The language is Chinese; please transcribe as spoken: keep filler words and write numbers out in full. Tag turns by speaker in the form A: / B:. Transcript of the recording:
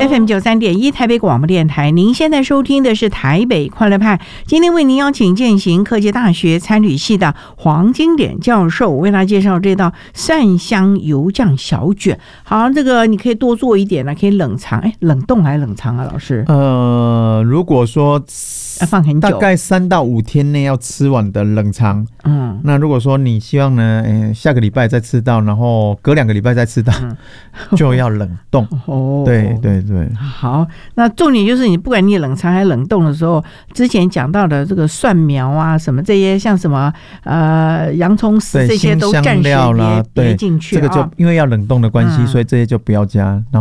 A: F M 九三点一台北广播电台，您现在收听的是台北快乐派。今天为您邀请健行科技大学餐旅系的黄金典教授，为大家介绍这道蒜香油酱小卷。好，这个你可以多做一点了，可以冷藏，哎，冷冻还是冷藏啊，老师？
B: 呃，如果说
A: 要放很久，
B: 大概三到五天内要吃完的冷藏。嗯，那如果说你希望呢，欸、下个礼拜再吃到，然后隔两个礼拜再吃到，嗯、就要冷冻。哦，对对对。
A: 好，那重点就是你不管你冷藏还是冷冻的时候，之前讲到的这个蒜苗啊，什么这些，像什么呃洋葱丝这些都暂时别别进去。
B: 这个就因为要冷冻的关系，嗯、所以这些就不要加。然后